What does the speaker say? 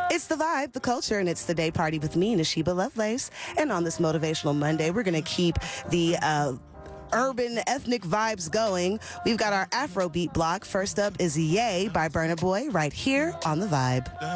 It's the vibe, the culture, and it's the day party with me, Nashiba Lovelace. And on this Motivational Monday, we're going to keep the urban ethnic vibes going. We've got our Afrobeat block. First up is Yay by Burna Boy right here on The Vibe.